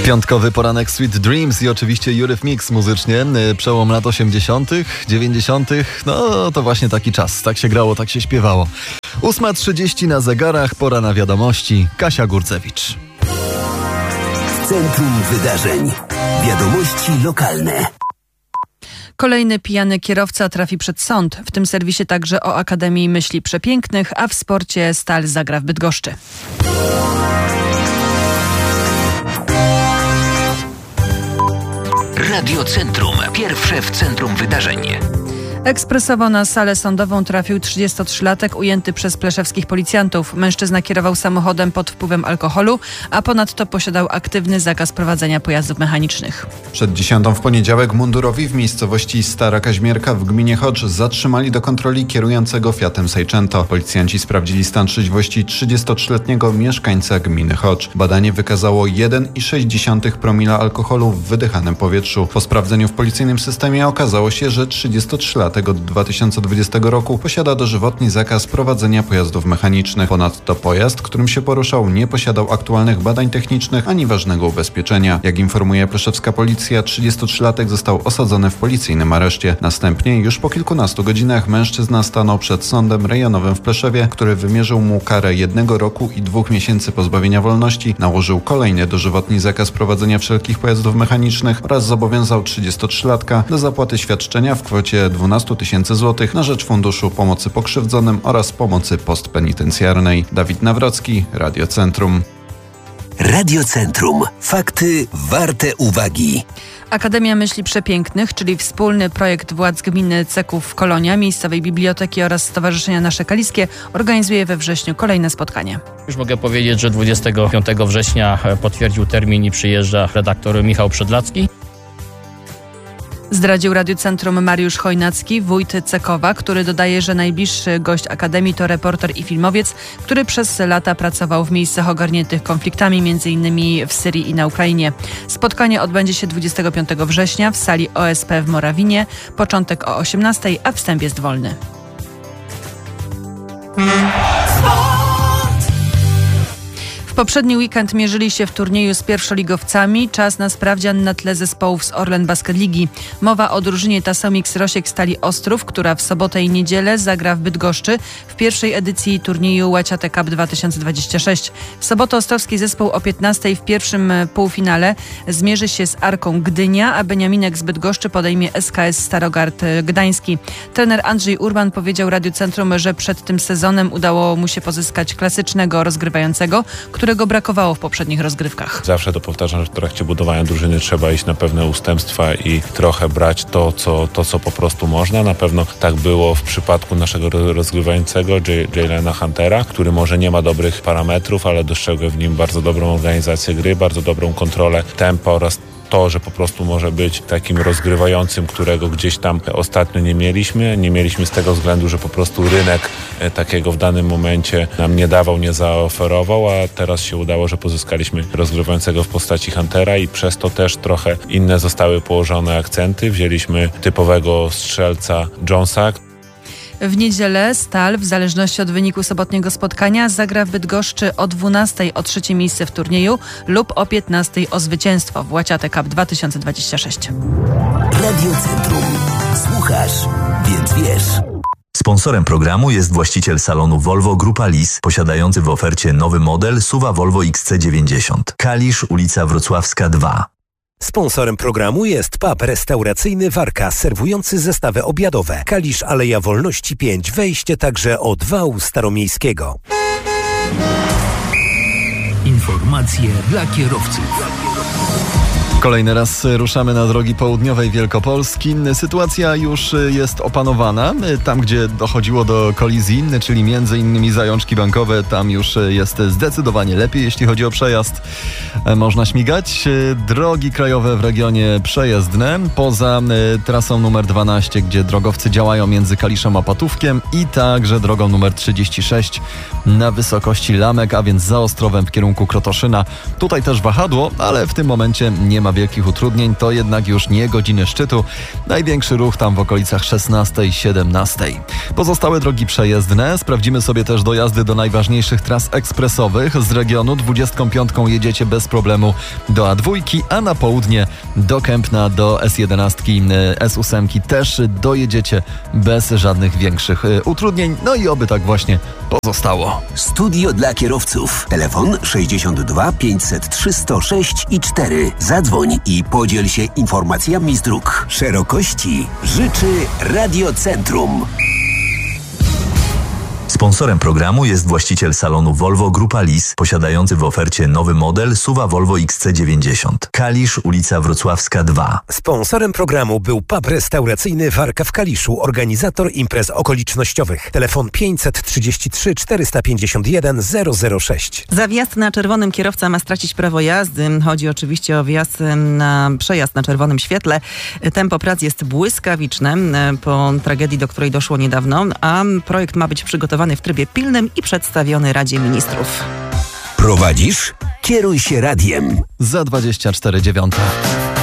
Piątkowy poranek Sweet Dreams i oczywiście Eurythmics muzycznie. Przełom lat 80., 90., no to właśnie taki czas. Tak się grało, tak się śpiewało. 8:30 na zegarach, pora na wiadomości. Kasia Górcewicz. W centrum wydarzeń. Wiadomości lokalne. Kolejny pijany kierowca trafi przed sąd. W tym serwisie także o Akademii Myśli Przepięknych, a w sporcie Stal zagra w Bydgoszczy. Radio Centrum. Pierwsze w centrum wydarzeń. Ekspresowo na salę sądową trafił 33-latek ujęty przez pleszewskich policjantów. Mężczyzna kierował samochodem pod wpływem alkoholu, a ponadto posiadał aktywny zakaz prowadzenia pojazdów mechanicznych. Przed 10 w poniedziałek mundurowi w miejscowości Stara Kaźmierka w gminie Chocz zatrzymali do kontroli kierującego Fiatem Seicento. Policjanci sprawdzili stan trzeźwości 33-letniego mieszkańca gminy Chocz. Badanie wykazało 1,6 promila alkoholu w wydychanym powietrzu. Po sprawdzeniu w policyjnym systemie okazało się, że 33-latek od 2020 roku posiada dożywotni zakaz prowadzenia pojazdów mechanicznych. Ponadto pojazd, którym się poruszał, nie posiadał aktualnych badań technicznych ani ważnego ubezpieczenia. Jak informuje pleszewska policja, 33-latek został osadzony w policyjnym areszcie. Następnie, już po kilkunastu godzinach, mężczyzna stanął przed sądem rejonowym w Pleszewie, który wymierzył mu karę 1 roku i 2 miesięcy pozbawienia wolności, nałożył kolejny dożywotni zakaz prowadzenia wszelkich pojazdów mechanicznych oraz zobowiązał 33-latka do zapłaty świadczenia w kwocie 12 000 złotych na rzecz Funduszu Pomocy Pokrzywdzonym oraz Pomocy Postpenitencjarnej. Dawid Nawrocki, Radio Centrum. Radio Centrum. Fakty warte uwagi. Akademia Myśli Przepięknych, czyli wspólny projekt władz gminy Ceków Kolonia, miejscowej biblioteki oraz Stowarzyszenia Nasze Kaliskie, organizuje we wrześniu kolejne spotkanie. Już mogę powiedzieć, że 25 września potwierdził termin i przyjeżdża redaktor Michał Przedlacki. Zdradził Radiu Centrum Mariusz Chojnacki, wójt Cekowa, który dodaje, że najbliższy gość Akademii to reporter i filmowiec, który przez lata pracował w miejscach ogarniętych konfliktami, m.in. w Syrii i na Ukrainie. Spotkanie odbędzie się 25 września w sali OSP w Morawinie. Początek o 18:00, a wstęp jest wolny. W poprzedni weekend mierzyli się w turnieju z pierwszoligowcami. Czas na sprawdzian na tle zespołów z Orlen Basket Ligi. Mowa o drużynie Tasomix Rosiek Stali Ostrów, która w sobotę i niedzielę zagra w Bydgoszczy w pierwszej edycji turnieju Łaciate Cup 2026. W sobotę ostrowski zespół o 15:00 w pierwszym półfinale zmierzy się z Arką Gdynia, a Beniaminek z Bydgoszczy podejmie SKS Starogard Gdański. Trener Andrzej Urban powiedział Radiu Centrum, że przed tym sezonem udało mu się pozyskać klasycznego rozgrywającego, którego brakowało w poprzednich rozgrywkach. Zawsze to powtarzam, że w trakcie budowania drużyny trzeba iść na pewne ustępstwa i trochę brać to, co po prostu można. Na pewno tak było w przypadku naszego rozgrywającego Jaylena Huntera, który może nie ma dobrych parametrów, ale dostrzegłem w nim bardzo dobrą organizację gry, bardzo dobrą kontrolę tempa oraz to, że po prostu może być takim rozgrywającym, którego gdzieś tam ostatnio nie mieliśmy. Nie mieliśmy z tego względu, że po prostu rynek takiego w danym momencie nam nie dawał, nie zaoferował, a teraz się udało, że pozyskaliśmy rozgrywającego w postaci Huntera i przez to też trochę inne zostały położone akcenty. Wzięliśmy typowego strzelca Jonesa. W niedzielę Stal, w zależności od wyniku sobotniego spotkania, zagra w Bydgoszczy o 12:00 o 3. miejsce w turnieju lub o 15:00 o zwycięstwo w Łaciate Cup 2026. Radio Centrum. Słuchasz, więc wiesz. Sponsorem programu jest właściciel salonu Volvo Grupa Lis, posiadający w ofercie nowy model SUV Volvo XC90. Kalisz, ulica Wrocławska 2. Sponsorem programu jest pub restauracyjny Warka, serwujący zestawy obiadowe. Kalisz, Aleja Wolności 5, wejście także od wału staromiejskiego. Informacje dla kierowców. Kolejny raz ruszamy na drogi południowej Wielkopolski. Sytuacja już jest opanowana. Tam, gdzie dochodziło do kolizji, czyli między innymi zajączki bankowe, tam już jest zdecydowanie lepiej, jeśli chodzi o przejazd. Można śmigać. Drogi krajowe w regionie przejezdne, poza trasą numer 12, gdzie drogowcy działają między Kaliszem a Patówkiem i także drogą numer 36 na wysokości Lamek, a więc za Ostrowem w kierunku Krotoszyna. Tutaj też wahadło, ale w tym momencie nie ma ma wielkich utrudnień, to jednak już nie godziny szczytu. Największy ruch tam w okolicach 16-17. Pozostałe drogi przejezdne. Sprawdzimy sobie też dojazdy do najważniejszych tras ekspresowych. Z regionu 25 jedziecie bez problemu do A2, a na południe do Kępna, do S11, S8 też dojedziecie bez żadnych większych utrudnień. No i oby tak właśnie pozostało. Studio dla kierowców. Telefon 62 503 106 i 4. Zadzwoń i podziel się informacjami z dróg. Szerokości życzy Radiocentrum. Sponsorem programu jest właściciel salonu Volvo Grupa Lis, posiadający w ofercie nowy model SUV Volvo XC90. Kalisz, ulica Wrocławska 2. Sponsorem programu był pub restauracyjny Warka w Kaliszu, organizator imprez okolicznościowych. Telefon 533 451 006. Za wjazd na czerwonym kierowca ma stracić prawo jazdy. Chodzi oczywiście o przejazd na czerwonym świetle. Tempo prac jest błyskawiczne po tragedii, do której doszło niedawno, a projekt ma być przygotowany w trybie pilnym i przedstawiony Radzie Ministrów. Prowadzisz? Kieruj się radiem. Za 24:09.